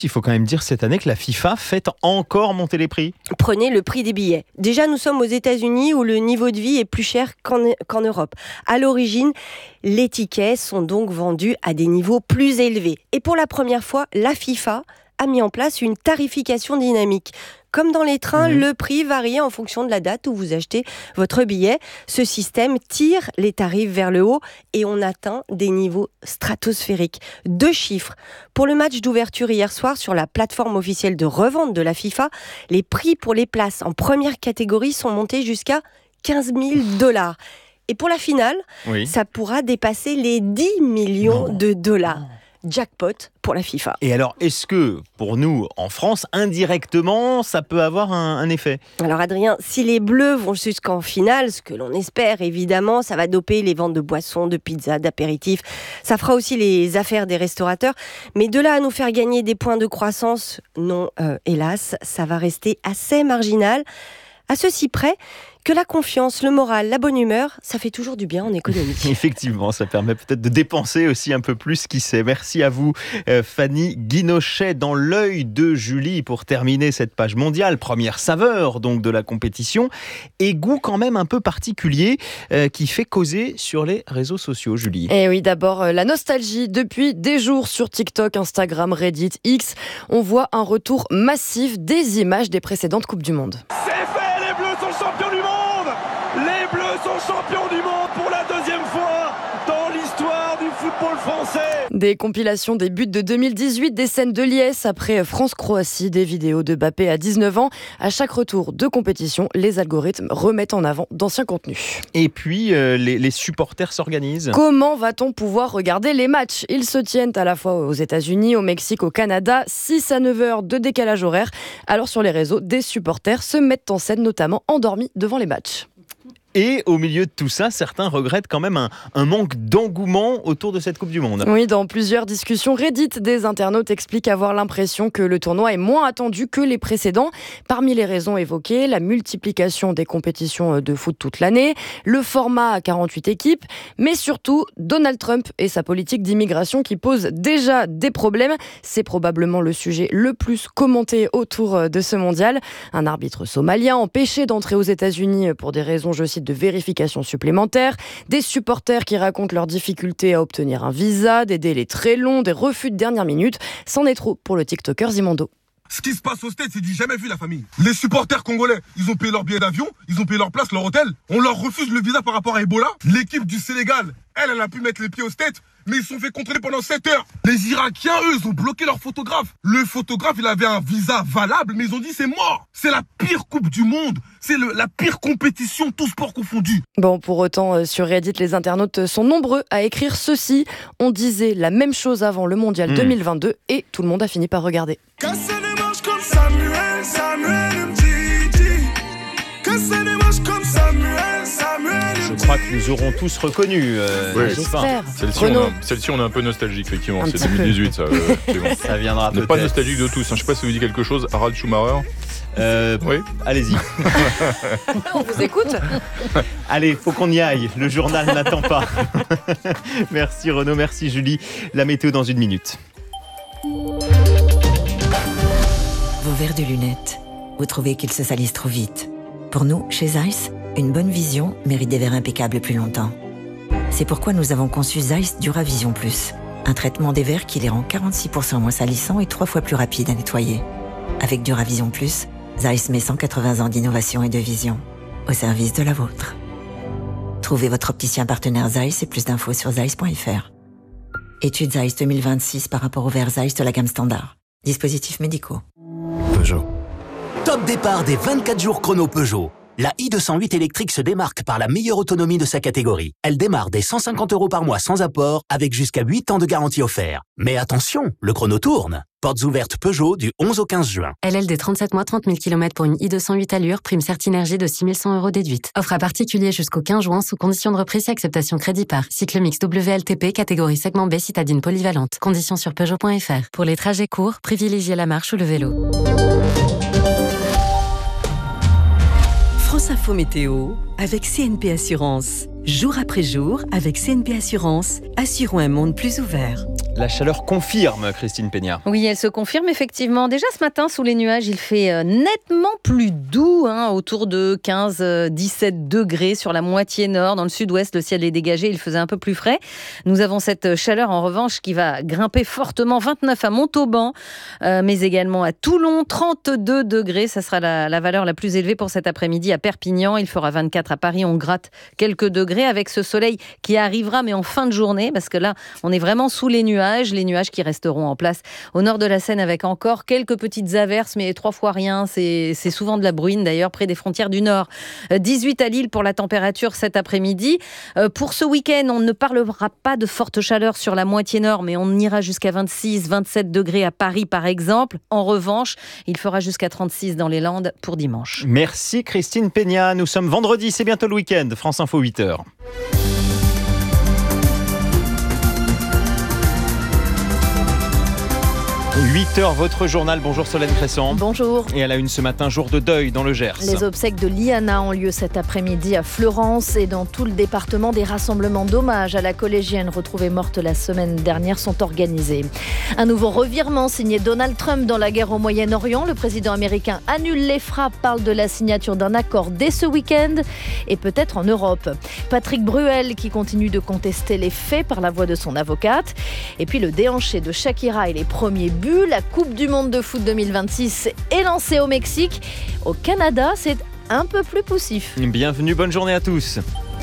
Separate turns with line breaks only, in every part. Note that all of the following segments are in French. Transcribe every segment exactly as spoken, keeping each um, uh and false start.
Il faut quand même dire cette année que la FIFA fait encore monter les prix.
Prenez le prix des billets. Déjà, nous sommes aux États-Unis où le niveau de vie est plus cher qu'en, qu'en Europe. À l'origine, les tickets sont donc vendus à des niveaux plus élevés. Et pour la première fois, la FIFA a mis en place une tarification dynamique. Comme dans les trains, mmh. le prix varie en fonction de la date où vous achetez votre billet. Ce système tire les tarifs vers le haut et on atteint des niveaux stratosphériques. Deux chiffres. Pour le match d'ouverture hier soir sur la plateforme officielle de revente de la FIFA, les prix pour les places en première catégorie sont montés jusqu'à quinze mille dollars. Et pour la finale, oui. ça pourra dépasser les dix millions non. de dollars. Jackpot pour la FIFA.
Et alors, est-ce que, pour nous, en France, indirectement, ça peut avoir un, un effet ?
Alors Adrien, si les Bleus vont jusqu'en finale, ce que l'on espère évidemment, ça va doper les ventes de boissons, de pizzas, d'apéritifs. Ça fera aussi les affaires des restaurateurs. Mais de là à nous faire gagner des points de croissance, non, euh, hélas, ça va rester assez marginal. À ceci près que la confiance, le moral, la bonne humeur, ça fait toujours du bien en économie.
Effectivement, ça permet peut-être de dépenser aussi un peu plus, qui sait. Merci à vous, euh, Fanny Guinochet, dans l'œil de Julie, pour terminer cette page mondiale. Première saveur donc de la compétition, et goût quand même un peu particulier euh, qui fait causer sur les réseaux sociaux, Julie.
Et oui, d'abord euh, la nostalgie. Depuis des jours sur TikTok, Instagram, Reddit, X, on voit un retour massif des images des précédentes Coupes du Monde.
C'est fait, les Bleus sont champions du monde. Les Bleus sont champions du monde pour la deuxième fois dans l'histoire du football français.
Des compilations des buts de deux mille dix-huit, des scènes de liesse après France-Croatie, des vidéos de Mbappé à dix-neuf ans. À chaque retour de compétition, les algorithmes remettent en avant d'anciens contenus.
Et puis, euh, les, les supporters s'organisent.
Comment va-t-on pouvoir regarder les matchs ? Ils se tiennent à la fois aux États-Unis, au Mexique, au Canada, six à neuf heures de décalage horaire. Alors sur les réseaux, des supporters se mettent en scène, notamment endormis devant les matchs.
Et au milieu de tout ça, certains regrettent quand même un, un manque d'engouement autour de cette Coupe du Monde.
Oui, dans plusieurs discussions Reddit, des internautes expliquent avoir l'impression que le tournoi est moins attendu que les précédents. Parmi les raisons évoquées, la multiplication des compétitions de foot toute l'année, le format à quarante-huit équipes, mais surtout Donald Trump et sa politique d'immigration qui pose déjà des problèmes. C'est probablement le sujet le plus commenté autour de ce mondial. Un arbitre somalien empêché d'entrer aux États-Unis pour des raisons, je cite, de vérification supplémentaire, des supporters qui racontent leurs difficultés à obtenir un visa, des délais très longs, des refus de dernière minute. C'en est trop pour le TikToker Zimondo.
Ce qui se passe au Stade, c'est du jamais vu, la famille. Les supporters congolais, ils ont payé leur billet d'avion, ils ont payé leur place, leur hôtel. On leur refuse le visa par rapport à Ebola. L'équipe du Sénégal, elle, elle a pu mettre les pieds au Stade, mais ils se sont fait contrôler pendant sept heures. Les Irakiens, eux, ils ont bloqué leur photographe. Le photographe, il avait un visa valable, mais ils ont dit c'est mort. C'est la pire coupe du monde. C'est le, la pire compétition, tout sport confondu.
Bon, pour autant, euh, sur Reddit, les internautes sont nombreux à écrire ceci. On disait la même chose avant le mondial mmh. deux mille vingt-deux et tout le monde a fini par regarder.
Casser les manches comme Samuel, Samuel Mdidi. Casser les manches comme Samuel, Samuel Mdidi.
Je crois que nous aurons tous reconnu. Euh,
oui, j'espère.
Celle-ci, on, a, celle-ci, on est un peu nostalgique, effectivement. Un c'est deux mille dix-huit, ça. Euh, bon.
Ça viendra
peut-être. On n'est pas nostalgique de tous. Hein. Je ne sais pas si vous dit quelque chose. Harald Schumacher.
Euh, oui. Allez-y.
On vous écoute.
Allez, faut qu'on y aille. Le journal n'attend pas. Merci Renaud, merci Julie. La météo dans une minute.
Vos verres de lunettes, vous trouvez qu'ils se salissent trop vite. Pour nous, chez Zeiss, une bonne vision mérite des verres impeccables plus longtemps. C'est pourquoi nous avons conçu Zeiss Duravision Plus, un traitement des verres qui les rend quarante-six pour cent moins salissants et trois fois plus rapides à nettoyer. Avec Duravision Plus, Zeiss met cent quatre-vingts ans d'innovation et de vision au service de la vôtre. Trouvez votre opticien partenaire Zeiss et plus d'infos sur zeiss point f r. Étude Zeiss deux mille vingt-six par rapport aux verres Zeiss de la gamme standard. Dispositifs médicaux.
Peugeot. Top départ des vingt-quatre jours chrono Peugeot. La i deux cent huit électrique se démarque par la meilleure autonomie de sa catégorie. Elle démarre dès cent cinquante euros par mois sans apport, avec jusqu'à huit ans de garantie offerte. Mais attention, le chrono tourne. Portes ouvertes Peugeot du onze au quinze juin.
L L D trente-sept mois, trente mille kilomètres pour une i deux cent huit allure, prime Certinergie de six mille cent euros déduite. Offre à particulier jusqu'au quinze juin sous condition de reprise et acceptation crédit par. Cycle mix W L T P, catégorie segment B, citadine polyvalente. Conditions sur Peugeot point f r. Pour les trajets courts, privilégiez la marche ou le vélo.
France Info Météo avec C N P Assurance. Jour après jour, avec C N P Assurance, assurons un monde plus ouvert.
La chaleur confirme, Christine Peña.
Oui, elle se confirme effectivement. Déjà ce matin, sous les nuages, il fait nettement plus doux, hein, autour de quinze à dix-sept degrés sur la moitié nord. Dans le sud-ouest, le ciel est dégagé, il faisait un peu plus frais. Nous avons cette chaleur en revanche qui va grimper fortement, vingt-neuf à Montauban, euh, mais également à Toulon, trente-deux degrés. Ça sera la, la valeur la plus élevée pour cet après-midi à Perpignan. Il fera vingt-quatre à Paris, on gratte quelques degrés avec ce soleil qui arrivera, mais en fin de journée, parce que là, on est vraiment sous les nuages. Les nuages qui resteront en place au nord de la Seine avec encore quelques petites averses, mais trois fois rien. C'est, c'est souvent de la bruine d'ailleurs près des frontières du Nord. dix-huit à Lille pour la température cet après-midi. Euh, pour ce week-end, on ne parlera pas de forte chaleur sur la moitié nord, mais on ira jusqu'à vingt-six à vingt-sept degrés à Paris par exemple. En revanche, il fera jusqu'à trente-six dans les Landes pour dimanche.
Merci Christine Peña. Nous sommes vendredi, c'est bientôt le week-end. France Info huit heures. huit heures, votre journal. Bonjour Solène Cresson.
Bonjour.
Et à la une ce matin, jour de deuil dans le Gers.
Les obsèques de Liana ont lieu cet après-midi à Fleurance et dans tout le département, des rassemblements d'hommage à la collégienne retrouvée morte la semaine dernière sont organisés. Un nouveau revirement signé Donald Trump dans la guerre au Moyen-Orient. Le président américain annule les frappes, parle de la signature d'un accord dès ce week-end et peut-être en Europe. Patrick Bruel qui continue de contester les faits par la voix de son avocate. Et puis le déhanché de Shakira et les premiers buts. La Coupe du Monde de foot deux mille vingt-six est lancée au Mexique. Au Canada, c'est un peu plus poussif.
Bienvenue, bonne journée à tous.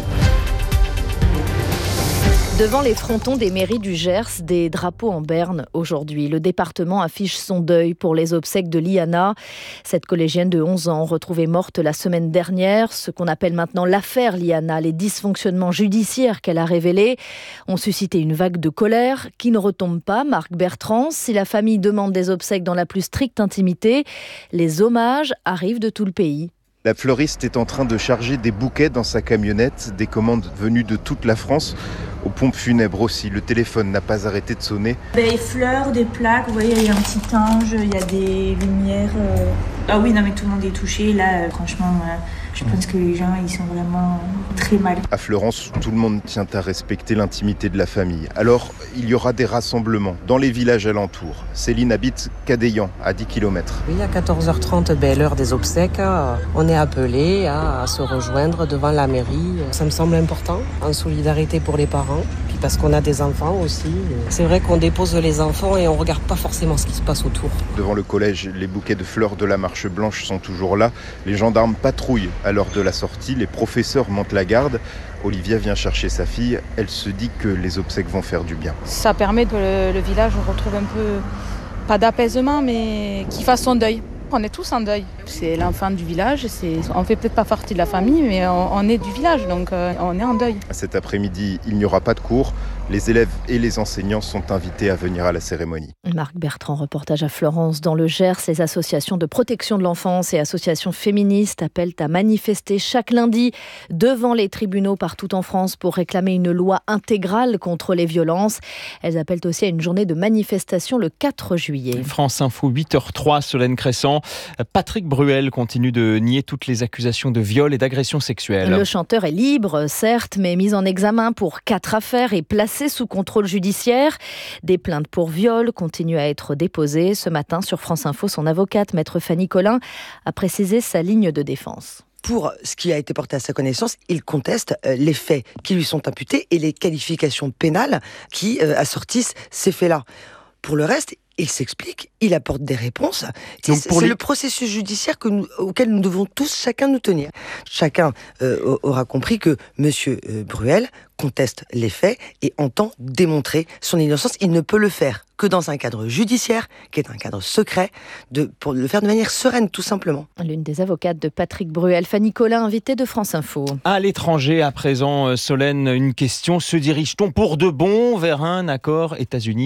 Devant les frontons des mairies du Gers, des drapeaux en berne aujourd'hui. Le département affiche son deuil pour les obsèques de Liana. Cette collégienne de onze ans retrouvée morte la semaine dernière. Ce qu'on appelle maintenant l'affaire Liana, les dysfonctionnements judiciaires qu'elle a révélés ont suscité une vague de colère qui ne retombe pas. Marc Bertrand, si la famille demande des obsèques dans la plus stricte intimité, les hommages arrivent de tout le pays.
La fleuriste est en train de charger des bouquets dans sa camionnette, des commandes venues de toute la France. Aux pompes funèbres aussi, le téléphone n'a pas arrêté de sonner.
Des fleurs, des plaques, vous voyez, il y a un petit ange, il y a des lumières. Euh... Ah oui, non mais tout le monde est touché. Là, euh, franchement, euh, je pense que les gens, ils sont vraiment très mal.
À Fleurance, tout le monde tient à respecter l'intimité de la famille. Alors, il y aura des rassemblements dans les villages alentours. Céline habite Cadéyan, à dix kilomètres.
Oui, à quatorze heures trente, ben, l'heure des obsèques, on est appelé à se rejoindre devant la mairie. Ça me semble important, en solidarité pour les parents. Puis parce qu'on a des enfants aussi. C'est vrai qu'on dépose les enfants et on ne regarde pas forcément ce qui se passe autour.
Devant le collège, les bouquets de fleurs de la marche blanche sont toujours là. Les gendarmes patrouillent à l'heure de la sortie. Les professeurs montent la garde. Olivia vient chercher sa fille. Elle se dit que les obsèques vont faire du bien.
Ça permet que le, le village retrouve un peu, pas d'apaisement, mais qu'il fasse son deuil. On est tous en deuil. C'est l'enfant du village. C'est... On ne fait peut-être pas partie de la famille, mais on, on est du village, donc euh, on est en deuil.
Cet après-midi, il n'y aura pas de cours. Les élèves et les enseignants sont invités à venir à la cérémonie.
Marc Bertrand, reportage à Fleurance. Dans le Gers, les associations de protection de l'enfance et associations féministes appellent à manifester chaque lundi devant les tribunaux partout en France pour réclamer une loi intégrale contre les violences. Elles appellent aussi à une journée de manifestation le quatre juillet.
France Info huit heures trois, Solène Cresson. Patrick Bruel continue de nier toutes les accusations de viol et d'agression sexuelle.
Le chanteur est libre, certes, mais mis en examen pour quatre affaires et placé sous contrôle judiciaire. Des plaintes pour viol continuent à être déposées. Ce matin, sur France Info, son avocate, maître Fanny Collin, a précisé sa ligne de défense.
Pour ce qui a été porté à sa connaissance, il conteste les faits qui lui sont imputés et les qualifications pénales qui assortissent ces faits-là. Pour le reste, il s'explique, il apporte des réponses. Donc c'est c'est les... le processus judiciaire que nous, auquel nous devons tous chacun nous tenir. Chacun euh, aura compris que Monsieur euh, Bruel conteste les faits et entend démontrer son innocence. Il ne peut le faire que dans un cadre judiciaire, qui est un cadre secret, de, pour le faire de manière sereine, tout simplement.
L'une des avocates de Patrick Bruel, Fanny Collin, invitée de France Info.
À l'étranger, à présent, Solène, une question. Se dirige-t-on pour de bon vers un accord États-Unis-Iran ?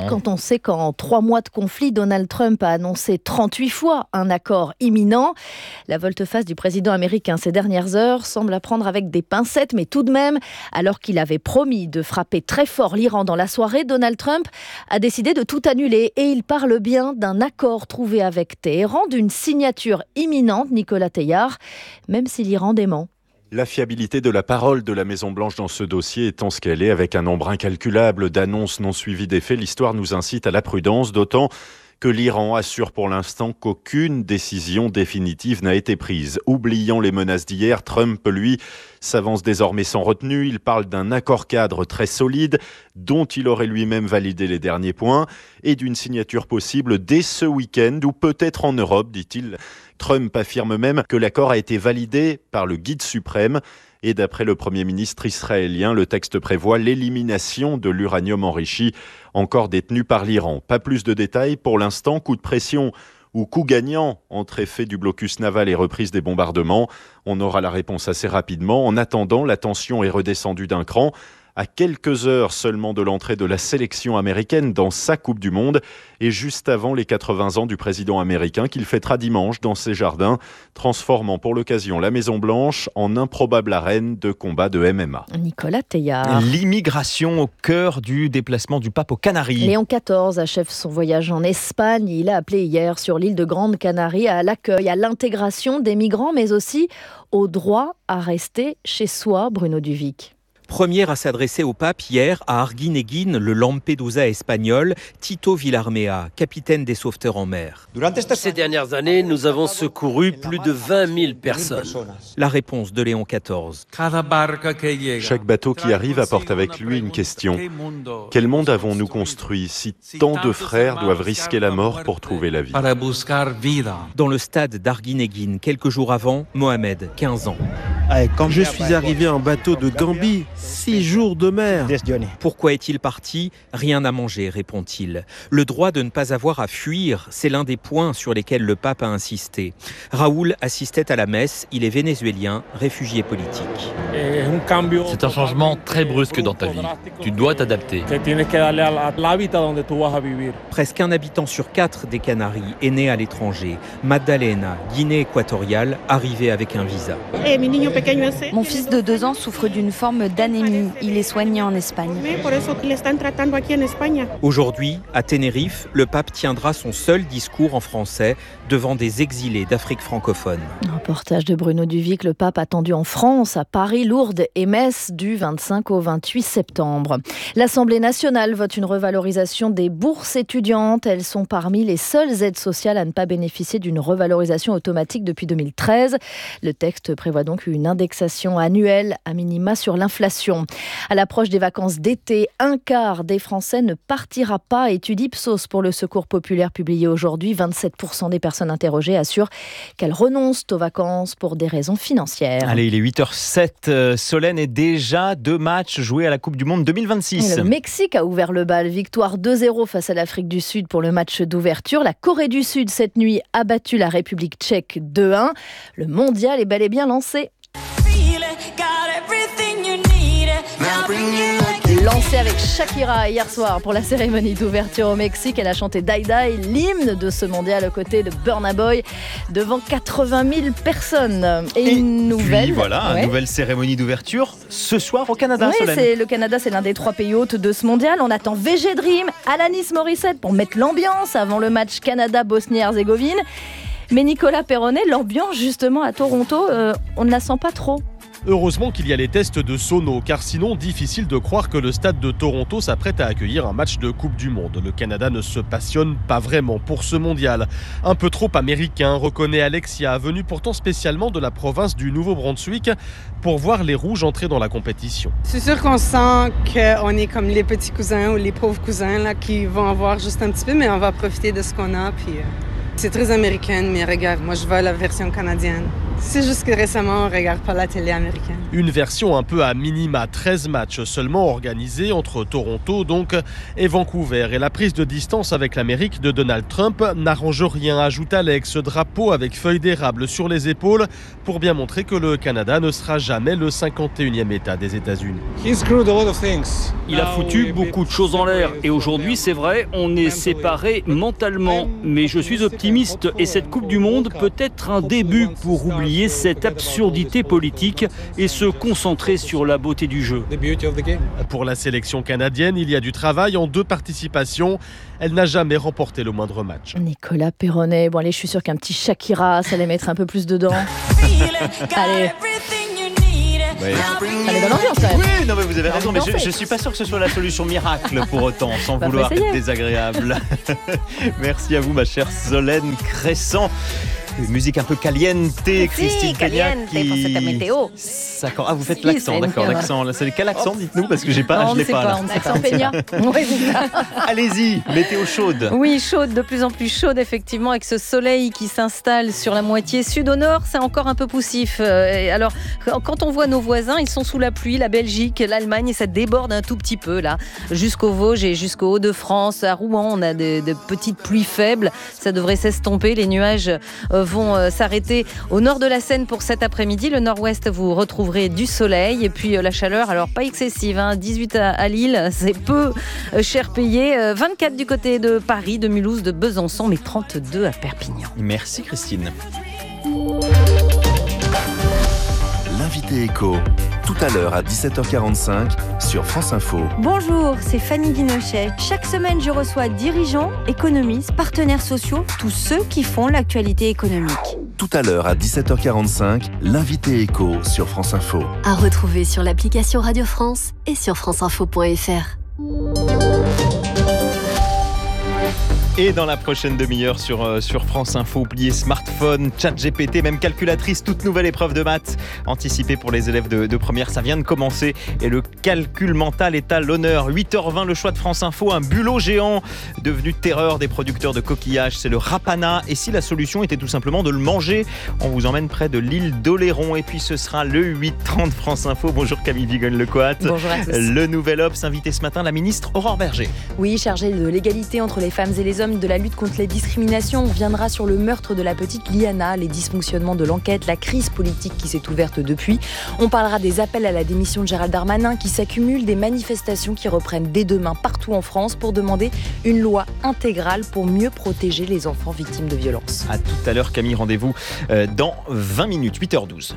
Quand on sait qu'en trois mois de conflit, Donald Trump a annoncé trente-huit fois un accord imminent, la volte-face du président américain ces dernières heures semble à prendre avec des pincettes, mais tout de même, alors qu'il avait promis de frapper très fort l'Iran dans la soirée, Donald Trump a décidé de tout annuler et il parle bien d'un accord trouvé avec Téhéran, d'une signature imminente, Nicolas Teilhard, même si l'Iran dément.
La fiabilité de la parole de la Maison-Blanche dans ce dossier étant ce qu'elle est, avec un nombre incalculable d'annonces non suivies d'effets, l'histoire nous incite à la prudence, d'autant que l'Iran assure pour l'instant qu'aucune décision définitive n'a été prise. Oubliant les menaces d'hier, Trump, lui, s'avance désormais sans retenue. Il parle d'un accord cadre très solide, dont il aurait lui-même validé les derniers points, et d'une signature possible dès ce week-end, ou peut-être en Europe, dit-il. Trump affirme même que l'accord a été validé par le guide suprême. Et d'après le Premier ministre israélien, le texte prévoit l'élimination de l'uranium enrichi encore détenu par l'Iran. Pas plus de détails pour l'instant. Coup de pression ou coup gagnant entre effet du blocus naval et reprise des bombardements. On aura la réponse assez rapidement. En attendant, la tension est redescendue d'un cran. À quelques heures seulement de l'entrée de la sélection américaine dans sa Coupe du Monde et juste avant les quatre-vingts ans du président américain qu'il fêtera dimanche dans ses jardins, transformant pour l'occasion la Maison-Blanche en improbable arène de combat de M M A.
Nicolas Teillard.
L'immigration au cœur du déplacement du pape aux Canaries.
Léon quatorze achève son voyage en Espagne. Il a appelé hier sur l'île de Grande Canarie à l'accueil, à l'intégration des migrants, mais aussi au droit à rester chez soi, Bruno Duvic.
Premier à s'adresser au pape hier à Arguineguín, le Lampedusa espagnol, Tito Villarmea, capitaine des sauveteurs en mer.
Ces dernières années, nous avons secouru plus de vingt mille personnes.
La réponse de Léon quatorze.
Chaque bateau qui arrive apporte avec lui une question. Quel monde avons-nous construit si tant de frères doivent risquer la mort pour trouver la vie?
Dans le stade d'Arguineguín, quelques jours avant, Mohamed, quinze ans.
Je suis arrivé en bateau de Gambie, six jours de mer.
Pourquoi est-il parti? Rien à manger, répond-il. Le droit de ne pas avoir à fuir, c'est l'un des points sur lesquels le pape a insisté. Raoul assistait à la messe, il est vénézuélien, réfugié politique.
C'est un changement très brusque dans ta vie. Tu dois t'adapter.
Presque un habitant sur quatre des Canaries est né à l'étranger. Magdalena, Guinée équatoriale, arrivée avec un visa.
Mon fils de deux ans souffre d'une forme d'anémie. Il est soigné en Espagne.
Aujourd'hui, à Tenerife, le pape tiendra son seul discours en français devant des exilés d'Afrique francophone.
Un reportage de Bruno Duvic, le pape attendu en France, à Paris, Lourdes et Metz du vingt-cinq au vingt-huit septembre. L'Assemblée nationale vote une revalorisation des bourses étudiantes. Elles sont parmi les seules aides sociales à ne pas bénéficier d'une revalorisation automatique depuis deux mille treize. Le texte prévoit donc une indexation annuelle à minima sur l'inflation. À l'approche des vacances d'été, un quart des Français ne partira pas, étude Ipsos pour le Secours populaire publié aujourd'hui. vingt-sept pour cent des personnes interrogées assurent qu'elles renoncent aux vacances pour des raisons financières.
Allez, il est huit heures sept. Euh, Solène est déjà deux matchs joués à la Coupe du Monde deux mille vingt-six.
Et le Mexique a ouvert le bal. Victoire deux zéro face à l'Afrique du Sud pour le match d'ouverture. La Corée du Sud, cette nuit, a battu la République tchèque deux un. Le mondial est bel et bien lancé. Lancé avec Shakira hier soir pour la cérémonie d'ouverture au Mexique. Elle a chanté Die Die, l'hymne de ce mondial aux côtés de Burna Boy devant quatre-vingt mille personnes. Et, Et une nouvelle.
Puis voilà,
ouais.
une nouvelle cérémonie d'ouverture ce soir au Canada.
Oui,
Solène.
c'est, le Canada, c'est l'un des trois pays hôtes de ce mondial. On attend V G Dream, Alanis Morissette pour mettre l'ambiance avant le match Canada-Bosnie-Herzégovine. Mais Nicolas Perronnet, l'ambiance justement à Toronto, euh, on ne la sent pas trop.
Heureusement qu'il y a les tests de sono, car sinon, difficile de croire que le stade de Toronto s'apprête à accueillir un match de Coupe du Monde. Le Canada ne se passionne pas vraiment pour ce mondial. Un peu trop américain, reconnaît Alexia, venu pourtant spécialement de la province du Nouveau-Brunswick pour voir les Rouges entrer dans la compétition.
C'est sûr qu'on sent qu'on est comme les petits cousins ou les pauvres cousins là, qui vont avoir juste un petit peu, mais on va profiter de ce qu'on a. Puis, euh, c'est très américain, mais regarde, moi je veux la version canadienne. C'est juste que récemment, on ne regarde pas la télé américaine.
Une version un peu à minima, treize matchs seulement organisés entre Toronto donc et Vancouver. Et la prise de distance avec l'Amérique de Donald Trump n'arrange rien, ajoute Alex, drapeau avec feuille d'érable sur les épaules pour bien montrer que le Canada ne sera jamais le cinquante et unième État des États-Unis.
Il a foutu beaucoup de choses en l'air et aujourd'hui, c'est vrai, on est séparés mentalement. Mais je suis optimiste et cette Coupe du Monde peut être un début pour oublier cette absurdité politique et se concentrer sur la beauté du jeu.
Pour la sélection canadienne, il y a du travail en deux participations. Elle n'a jamais remporté le moindre match.
Nicolas Perronnet, bon allez, je suis sûre qu'un petit Shakira, ça allait mettre un peu plus dedans. Allez.
Ouais.
Ça met dans l'ambiance quand même.
Oui, non mais vous avez raison, mais je,
danser.
je suis pas sûr que ce soit la solution miracle pour autant, sans
Bah, faut
vouloir
essayer.
être désagréable. Merci à vous, ma chère Solène Crescent. Une musique un peu caliente, Christine Peña,
caliente
qui...
pour cette météo.
D'accord. Ah, vous faites
Si,
l'accent,
c'est
d'accord,
une-
l'accent. C'est quel accent, dites-nous, parce que j'ai pas,
Non,
je
on
l'ai
ne sait
pas.
pas,
là.
on ne sait pas.
L'accent Peña.
Oui, c'est ça.
Allez-y, météo chaude.
Oui, chaude, de plus en plus chaude, effectivement, avec ce soleil qui s'installe sur la moitié sud. Au nord, c'est encore un peu poussif. Euh, et alors, quand on voit nos voisins, ils sont sous la pluie, la Belgique, l'Allemagne, et ça déborde un tout petit peu, là, jusqu'aux Vosges et jusqu'aux Hauts-de-France. À Rouen, on a de, de petites pluies faibles. Ça devrait s'estomper. Les nuages euh, vont euh, s'arrêter au nord de la Seine pour cet après-midi. Le nord-ouest, vous retrouverez du soleil. Et puis, euh, la chaleur, alors pas excessive, hein, dix-huit à, à Lille, c'est peu euh, cher payé. Euh, vingt-quatre du côté de Paris, de Mulhouse, de Besançon, mais trente-deux à Perpignan.
Merci, Christine.
L'invité éco, tout à l'heure à dix-sept heures quarante-cinq sur France Info.
Bonjour, c'est Fanny Guinochet. Chaque semaine, je reçois dirigeants, économistes, partenaires sociaux, tous ceux qui font l'actualité économique.
Tout à l'heure à dix-sept heures quarante-cinq, l'invité éco sur France Info.
À retrouver sur l'application Radio France et sur franceinfo point f r.
Et dans la prochaine demi-heure sur, euh, sur France Info, oubliez smartphone, chat G P T, même calculatrice, toute nouvelle épreuve de maths anticipée pour les élèves de, de première. Ça vient de commencer et le calcul mental est à l'honneur. huit heures vingt, le choix de France Info, un bulot géant devenu terreur des producteurs de coquillages. C'est le Rapana. Et si la solution était tout simplement de le manger, on vous emmène près de l'île d'Oléron. Et puis ce sera le huit trente France Info. Bonjour Camille Vigogne-Lecoat.
Bonjour à tous.
Le nouvel Obs, invité ce matin la ministre Aurore Berger.
Oui, chargée de l'égalité entre les femmes et les hommes, de la lutte contre les discriminations. On viendra sur le meurtre de la petite Liana, les dysfonctionnements de l'enquête, la crise politique qui s'est ouverte depuis. On parlera des appels à la démission de Gérald Darmanin qui s'accumulent, des manifestations qui reprennent dès demain partout en France pour demander une loi intégrale pour mieux protéger les enfants victimes de violences.
À tout à l'heure Camille, rendez-vous euh, dans vingt minutes, huit heures douze.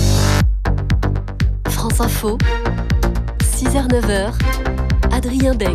France Info, six heures neuf heures, Adrien Deck.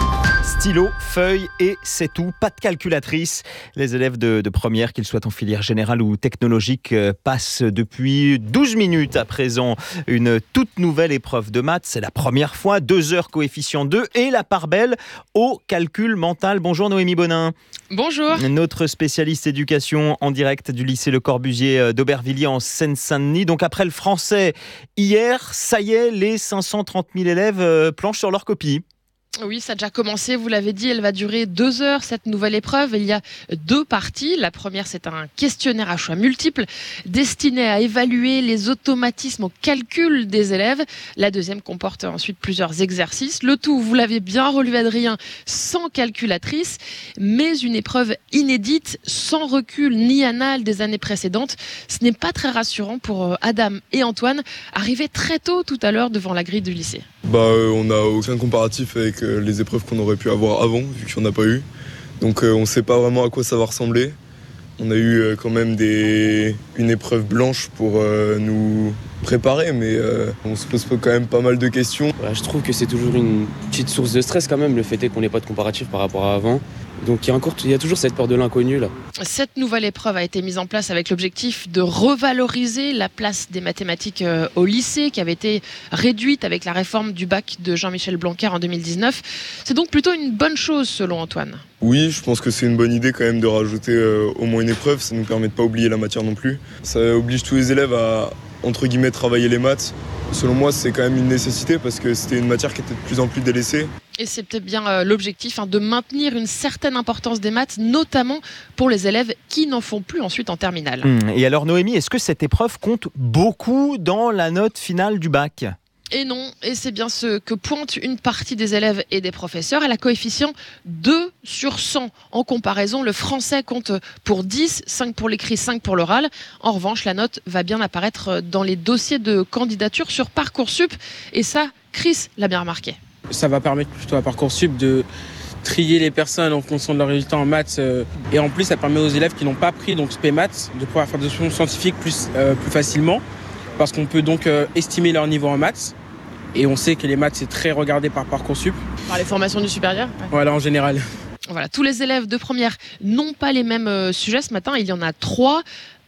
Stylo, feuille et c'est tout. Pas de calculatrice. Les élèves de, de première, qu'ils soient en filière générale ou technologique, euh, passent depuis douze minutes à présent une toute nouvelle épreuve de maths. C'est la première fois. Deux heures coefficient deux et la part belle au calcul mental. Bonjour Noémie Bonin.
Bonjour.
Notre spécialiste éducation en direct du lycée Le Corbusier d'Aubervilliers en Seine-Saint-Denis. Donc après le français hier, ça y est, les cinq cent trente mille élèves euh, planchent sur leur copie.
Oui, ça a déjà commencé, vous l'avez dit, elle va durer deux heures, cette nouvelle épreuve. Il y a deux parties. La première, c'est un questionnaire à choix multiples destiné à évaluer les automatismes au calcul des élèves. La deuxième comporte ensuite plusieurs exercices. Le tout, vous l'avez bien relevé Adrien, sans calculatrice, mais une épreuve inédite, sans recul ni annales des années précédentes. Ce n'est pas très rassurant pour Adam et Antoine, arrivés très tôt tout à l'heure devant la grille du lycée.
Bah, euh, on n'a aucun comparatif avec euh, les épreuves qu'on aurait pu avoir avant, vu qu'il n'y en a pas eu. Donc euh, on ne sait pas vraiment à quoi ça va ressembler. On a eu euh, quand même des... une épreuve blanche pour euh, nous préparer, mais euh, on se pose quand même pas mal de questions.
Voilà, je trouve que c'est toujours une petite source de stress quand même, le fait est qu'on n'ait pas de comparatif par rapport à avant. Donc il y a, encore, il y a toujours cette peur de l'inconnu là.
Cette nouvelle épreuve a été mise en place avec l'objectif de revaloriser la place des mathématiques euh, au lycée, qui avait été réduite avec la réforme du bac de Jean-Michel Blanquer en deux mille dix-neuf. C'est donc plutôt une bonne chose selon Antoine.
Oui, je pense que c'est une bonne idée quand même de rajouter euh, au moins une épreuve, ça nous permet de pas oublier la matière non plus. Ça oblige tous les élèves à, entre guillemets, travailler les maths. Selon moi, c'est quand même une nécessité parce que c'était une matière qui était de plus en plus délaissée.
Et c'est peut-être bien euh, l'objectif hein, de maintenir une certaine importance des maths, notamment pour les élèves qui n'en font plus ensuite en terminale.
Mmh. Et alors Noémie, est-ce que cette épreuve compte beaucoup dans la note finale du bac ?
Et non, et c'est bien ce que pointe une partie des élèves et des professeurs. Elle a coefficient deux sur cent. En comparaison, le français compte pour dix, cinq pour l'écrit, cinq pour l'oral. En revanche, la note va bien apparaître dans les dossiers de candidature sur Parcoursup. Et ça, Chris l'a bien remarqué.
Ça va permettre plutôt à Parcoursup de trier les personnes en fonction de leurs résultats en maths. Et en plus, ça permet aux élèves qui n'ont pas pris donc spé maths de pouvoir faire des options scientifiques plus, euh, plus facilement. Parce qu'on peut donc euh, estimer leur niveau en maths. Et on sait que les maths, c'est très regardé par Parcoursup.
Par les formations du supérieur ? Ouais.
Voilà, en général.
Voilà, tous les élèves de première n'ont pas les mêmes euh, sujets ce matin. Il y en a trois.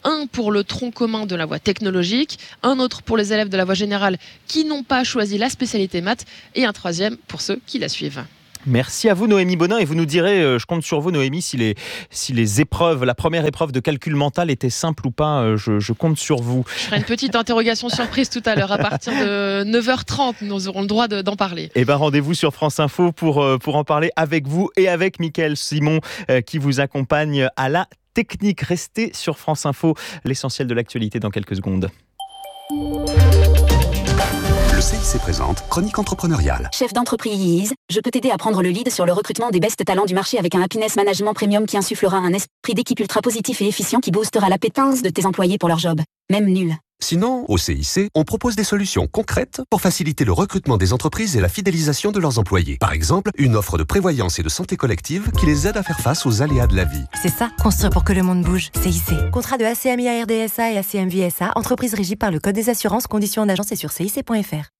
Un pour le tronc commun de la voie technologique, un autre pour les élèves de la voie générale qui n'ont pas choisi la spécialité maths et un troisième pour ceux qui la suivent.
Merci à vous Noémie Bonin et vous nous direz, je compte sur vous Noémie, si les, si les épreuves, la première épreuve de calcul mental était simple ou pas, je, je compte sur vous.
Je ferai une petite interrogation surprise tout à l'heure à partir de neuf heures trente, nous aurons le droit de, d'en parler.
Et ben rendez-vous sur France Info pour, pour en parler avec vous et avec Mickaël Simon qui vous accompagne à la technique. Restez sur France Info, l'essentiel de l'actualité dans quelques secondes.
Le C I C présente Chronique entrepreneuriale.
Chef d'entreprise, je peux t'aider à prendre le lead sur le recrutement des best talents du marché avec un happiness management premium qui insufflera un esprit d'équipe ultra positif et efficient qui boostera l'appétence de tes employés pour leur job, même nul.
Sinon, au C I C, on propose des solutions concrètes pour faciliter le recrutement des entreprises et la fidélisation de leurs employés. Par exemple, une offre de prévoyance et de santé collective qui les aide à faire face aux aléas de la vie.
C'est ça, construire pour que le monde bouge. C I C. Contrat de A C M I A R D S A et A C M V S A, entreprise régie par le Code des assurances, conditions en agence et sur C I C point F R.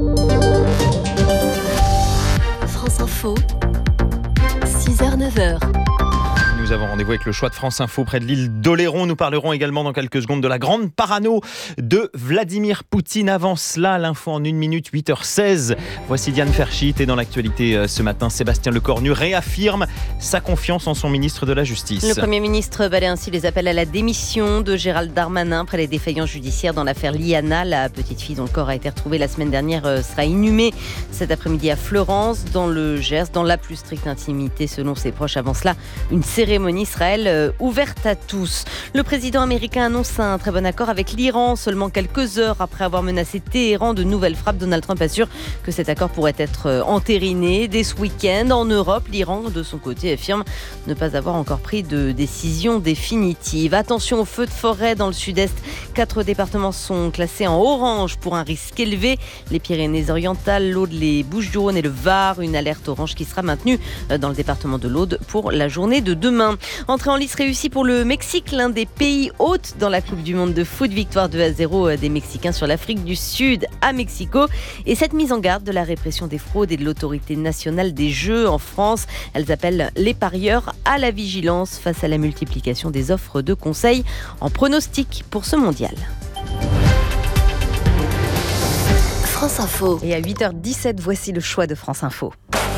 France Info, six heures neuf heures.
Nous avons rendez-vous avec le choix de France Info près de l'île d'Oléron. Nous parlerons également dans quelques secondes de la grande parano de Vladimir Poutine. Avant cela, l'info en une minute, huit heures seize. Voici Diane Ferchit. Et dans l'actualité ce matin, Sébastien Lecornu réaffirme sa confiance en son ministre de la Justice.
Le Premier ministre balaie ainsi les appels à la démission de Gérald Darmanin après les défaillances judiciaires dans l'affaire Liana. La petite fille dont le corps a été retrouvé la semaine dernière sera inhumée cet après-midi à Fleurance, dans le Gers, dans la plus stricte intimité selon ses proches. Avant cela, une cérémonie Israël euh, ouverte à tous. Le président américain annonce un très bon accord avec l'Iran seulement quelques heures après avoir menacé Téhéran de nouvelles frappes. Donald Trump assure que cet accord pourrait être euh, entériné dès ce week-end. En Europe, l'Iran, de son côté, affirme ne pas avoir encore pris de décision définitive. Attention aux feux de forêt dans le sud-est. Quatre départements sont classés en orange pour un risque élevé. Les Pyrénées-Orientales, l'Aude, les Bouches-du-Rhône et le Var. Une alerte orange qui sera maintenue dans le département de l'Aude pour la journée de demain. Entrée en lice réussie pour le Mexique, l'un des pays hôtes dans la Coupe du Monde de foot. Victoire deux à zéro des Mexicains sur l'Afrique du Sud à Mexico. Et cette mise en garde de la répression des fraudes et de l'autorité nationale des jeux en France. Elles appellent les parieurs à la vigilance face à la multiplication des offres de conseils en pronostic pour ce mondial.
France Info.
Et à huit heures dix-sept, voici le choix de France Info.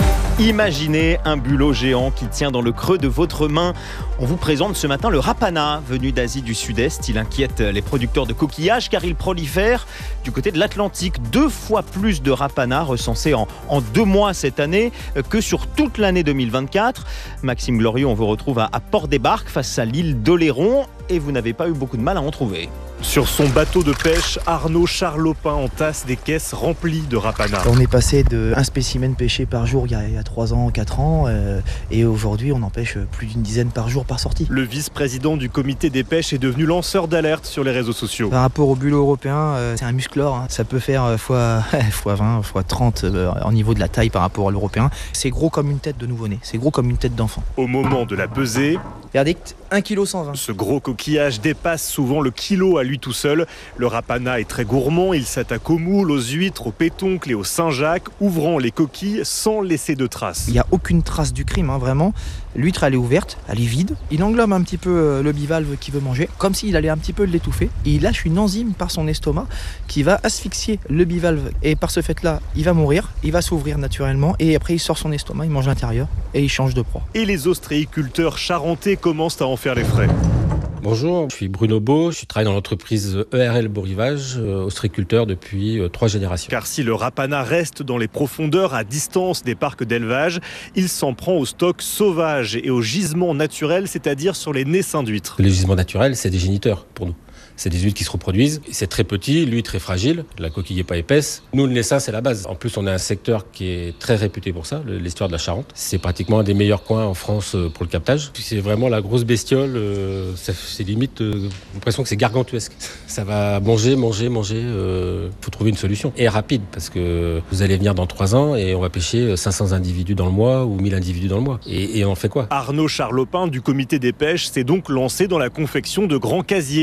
Imaginez un bulot géant qui tient dans le creux de votre main. On vous présente ce matin le rapana, venu d'Asie du Sud-Est. Il inquiète les producteurs de coquillages car il prolifère du côté de l'Atlantique. Deux fois plus de rapana recensés en, en deux mois cette année que sur toute l'année deux mille vingt-quatre. Maxime Glorieux, on vous retrouve à, à Port-des-Barques face à l'île d'Oléron et vous n'avez pas eu beaucoup de mal à en trouver.
Sur son bateau de pêche, Arnaud Charlopin entasse des caisses remplies de rapana.
On est passé d'un spécimen pêché par jour il y a, il y a trois ans, quatre ans, euh, et aujourd'hui on en pêche plus d'une dizaine par jour par sortie.
Le vice-président du comité des pêches est devenu lanceur d'alerte sur les réseaux sociaux.
Par rapport au bulot européen, euh, c'est un musclore, hein. Ça peut faire fois, fois vingt, fois trente euh, au niveau de la taille par rapport à l'européen. C'est gros comme une tête de nouveau-né, c'est gros comme une tête d'enfant.
Au moment de la pesée,
verdict, un virgule cent vingt kilos.
Ce gros coquillage dépasse souvent le kilo à lui tout seul. Le rapana est très gourmand, il s'attaque aux moules, aux huîtres, aux pétoncles et aux Saint-Jacques, ouvrant les coquilles sans laisser de traces.
Il n'y a aucune trace du crime, hein, vraiment. L'huître, elle est ouverte, elle est vide. Il englobe un petit peu le bivalve qu'il veut manger, comme s'il allait un petit peu l'étouffer. Et il lâche une enzyme par son estomac qui va asphyxier le bivalve. Et par ce fait-là, il va mourir, il va s'ouvrir naturellement. Et après, il sort son estomac, il mange l'intérieur et il change de proie.
Et les ostréiculteurs charentais commencent à en faire les frais.
Bonjour, je suis Bruno Beau, je travaille dans l'entreprise E R L Beau Rivage, euh, ostréiculteur depuis euh, trois générations.
Car si le rapana reste dans les profondeurs à distance des parcs d'élevage, il s'en prend au stock sauvage et aux gisements naturels, c'est-à-dire sur les naissins d'huîtres.
Les gisements naturels, c'est des géniteurs pour nous. C'est des huîtres qui se reproduisent. C'est très petit, l'huître est fragile, la coquille n'est pas épaisse. Nous, le naissin, c'est la base. En plus, on a un secteur qui est très réputé pour ça, l'histoire de la Charente. C'est pratiquement un des meilleurs coins en France pour le captage. C'est vraiment la grosse bestiole, euh, c'est limite, euh, j'ai l'impression que c'est gargantuesque. Ça va manger, manger, manger. Il euh, faut trouver une solution. Et rapide, parce que vous allez venir dans trois ans et on va pêcher cinq cents individus dans le mois ou mille individus dans le mois. Et, et on fait quoi ?
Arnaud Charlopin du comité des pêches s'est donc lancé dans la confection de grands casiers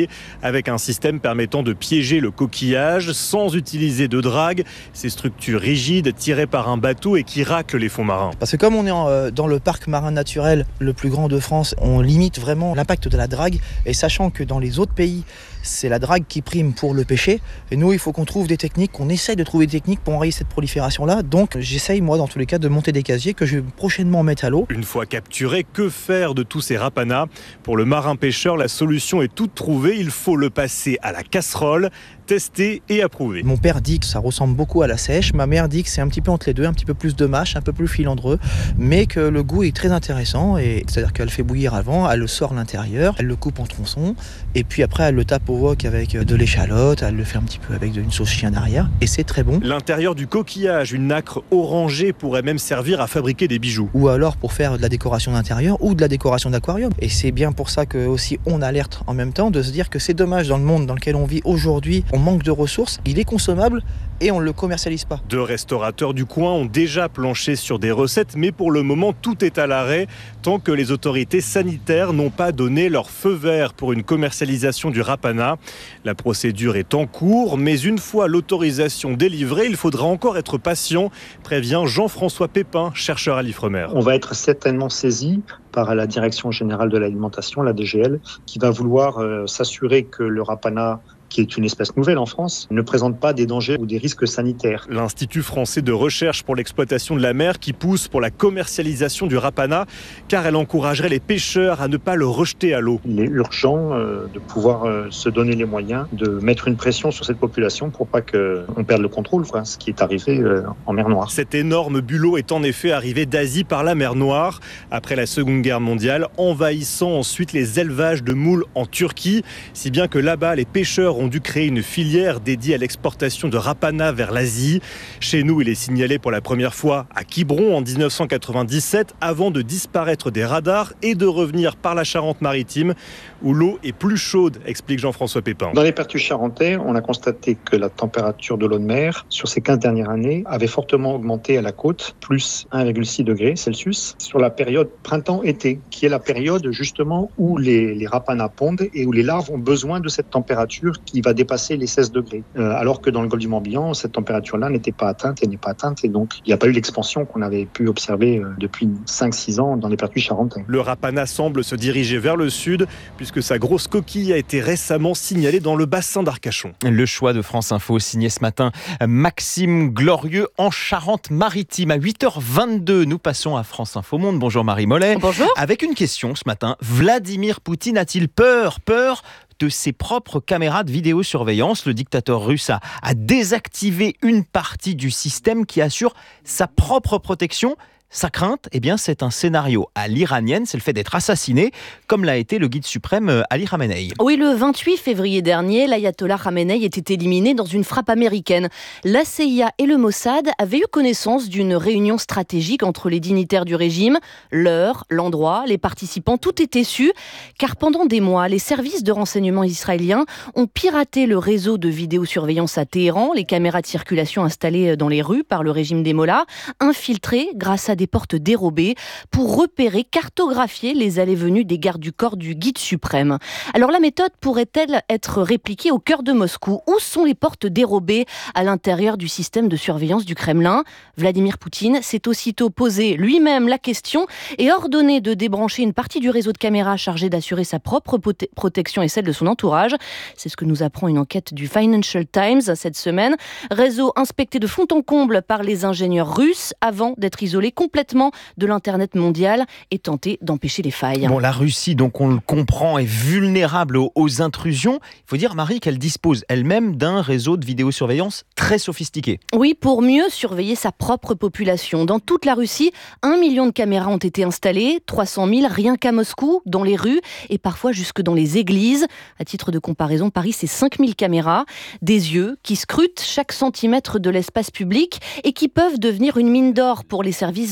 avec un système permettant de piéger le coquillage sans utiliser de drague. Ces structures rigides tirées par un bateau et qui raclent les fonds marins.
Parce que comme on est en, dans le parc marin naturel le plus grand de France, on limite vraiment l'impact de la drague. Et sachant que dans les autres pays, c'est la drague qui prime pour le pêcher. Et nous, il faut qu'on trouve des techniques, qu'on essaye de trouver des techniques pour enrayer cette prolifération-là. Donc j'essaye, moi, dans tous les cas, de monter des casiers que je vais prochainement mettre à l'eau.
Une fois capturés, que faire de tous ces rapanas ? Pour le marin-pêcheur, la solution est toute trouvée. Il faut le passer à la casserole, tester et approuver.
Mon père dit que ça ressemble beaucoup à la sèche. Ma mère dit que c'est un petit peu entre les deux, un petit peu plus de mâche, un peu plus filandreux, mais que le goût est très intéressant. Et c'est-à-dire qu'elle fait bouillir avant, elle le sort à l'intérieur, elle le coupe en tronçons, et puis après elle le tape au wok avec de l'échalote, elle le fait un petit peu avec une sauce chien derrière, et c'est très bon.
L'intérieur du coquillage, une nacre orangée, pourrait même servir à fabriquer des bijoux.
Ou alors pour faire de la décoration d'intérieur ou de la décoration d'aquarium. Et c'est bien pour ça que aussi on alerte en même temps de se dire que c'est dommage dans le monde dans lequel on vit aujourd'hui. On manque de ressources, il est consommable et on ne le commercialise pas.
Deux restaurateurs du coin ont déjà planché sur des recettes, mais pour le moment, tout est à l'arrêt tant que les autorités sanitaires n'ont pas donné leur feu vert pour une commercialisation du rapana. La procédure est en cours, mais une fois l'autorisation délivrée, il faudra encore être patient, prévient Jean-François Pépin, chercheur à l'Ifremer.
On va être certainement saisi par la Direction générale de l'alimentation, la D G L, qui va vouloir euh, s'assurer que le rapana, qui est une espèce nouvelle en France, ne présente pas des dangers ou des risques sanitaires.
L'Institut français de recherche pour l'exploitation de la mer qui pousse pour la commercialisation du rapana, car elle encouragerait les pêcheurs à ne pas le rejeter à l'eau.
Il est urgent euh, de pouvoir euh, se donner les moyens de mettre une pression sur cette population pour pas qu'on perde le contrôle, quoi, ce qui est arrivé euh, en mer Noire.
Cet énorme bulot est en effet arrivé d'Asie par la mer Noire, après la Seconde Guerre mondiale, envahissant ensuite les élevages de moules en Turquie, si bien que là-bas, les pêcheurs ont dû créer une filière dédiée à l'exportation de rapana vers l'Asie. Chez nous, il est signalé pour la première fois à Quiberon en dix-neuf cent quatre-vingt-dix-sept, avant de disparaître des radars et de revenir par la Charente-Maritime, où l'eau est plus chaude, explique Jean-François Pépin.
Dans les pertus charentais, on a constaté que la température de l'eau de mer, sur ces quinze dernières années, avait fortement augmenté à la côte, plus un virgule six degrés Celsius, sur la période printemps-été, qui est la période justement où les, les rapanas pondent et où les larves ont besoin de cette température qui va dépasser les seize degrés. Euh, alors que dans le golfe du Morbihan, cette température-là n'était pas atteinte et n'est pas atteinte. Et donc, il n'y a pas eu l'expansion qu'on avait pu observer euh, depuis cinq six ans dans les pertus charentais.
Le rapana semble se diriger vers le sud, puisque sa grosse coquille a été récemment signalée dans le bassin d'Arcachon.
Le choix de France Info, signé ce matin Maxime Glorieux en Charente-Maritime. À huit heures vingt-deux, nous passons à France Info Monde. Bonjour Marie Mollet.
Bonjour.
Avec une question ce matin. Vladimir Poutine a-t-il peur Peur de ses propres caméras de vidéosurveillance. Le dictateur russe a, a désactivé une partie du système qui assure sa propre protection. Sa crainte, eh bien, c'est un scénario à l'iranienne, c'est le fait d'être assassiné, comme l'a été le guide suprême Ali Khamenei.
Oui, le vingt-huit février dernier, l'ayatollah Khamenei était éliminé dans une frappe américaine. La C I A et le Mossad avaient eu connaissance d'une réunion stratégique entre les dignitaires du régime. L'heure, l'endroit, les participants, tout était su, car pendant des mois, les services de renseignement israéliens ont piraté le réseau de vidéosurveillance à Téhéran, les caméras de circulation installées dans les rues par le régime des Mollahs, infiltrées grâce à des portes dérobées pour repérer, cartographier les allées-venues des gardes du corps du guide suprême. Alors la méthode pourrait-elle être répliquée au cœur de Moscou ? Où sont les portes dérobées à l'intérieur du système de surveillance du Kremlin ? Vladimir Poutine s'est aussitôt posé lui-même la question et ordonné de débrancher une partie du réseau de caméras chargé d'assurer sa propre pote- protection et celle de son entourage. C'est ce que nous apprend une enquête du Financial Times cette semaine. Réseau inspecté de fond en comble par les ingénieurs russes avant d'être isolé complètement de l'Internet mondial et tenter d'empêcher les failles.
Bon, la Russie, donc on le comprend, est vulnérable aux, aux intrusions. Il faut dire, Marie, qu'elle dispose elle-même d'un réseau de vidéosurveillance très sophistiqué.
Oui, pour mieux surveiller sa propre population. Dans toute la Russie, un million de caméras ont été installées, trois cent mille rien qu'à Moscou, dans les rues et parfois jusque dans les églises. À titre de comparaison, Paris, c'est cinq mille caméras. Des yeux qui scrutent chaque centimètre de l'espace public et qui peuvent devenir une mine d'or pour les services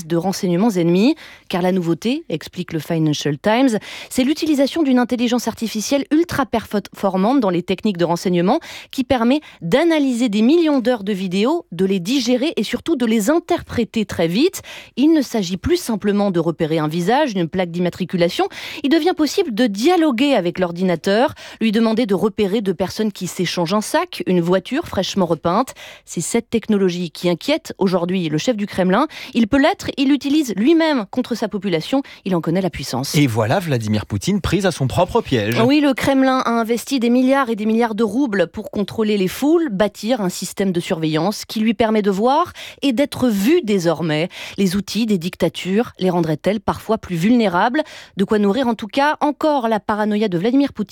services de renseignements ennemis. Car la nouveauté, explique le Financial Times, c'est l'utilisation d'une intelligence artificielle ultra performante dans les techniques de renseignement qui permet d'analyser des millions d'heures de vidéos, de les digérer et surtout de les interpréter très vite. Il ne s'agit plus simplement de repérer un visage, une plaque d'immatriculation. Il devient possible de dialoguer avec l'ordinateur, lui demander de repérer deux personnes qui s'échangent un sac, une voiture fraîchement repeinte. C'est cette technologie qui inquiète aujourd'hui le chef du Kremlin. Il peut l'être, il l'utilise lui-même contre sa population. Il en connaît la puissance.
Et voilà Vladimir Poutine pris à son propre piège.
Oui, le Kremlin a investi des milliards et des milliards de roubles pour contrôler les foules, bâtir un système de surveillance qui lui permet de voir et d'être vu désormais. Les outils des dictatures les rendraient-elles parfois plus vulnérables? De quoi nourrir en tout cas encore la paranoïa de Vladimir Poutine